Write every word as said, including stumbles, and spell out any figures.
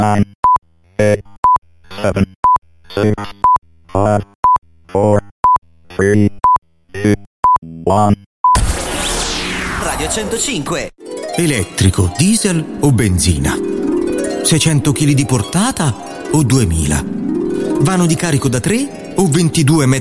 nine, eight, seven, six, five, four, three, two, one. Radio centocinque. Elettrico, diesel o benzina? seicento chili di portata o duemila? Vano di carico da tre o ventidue metri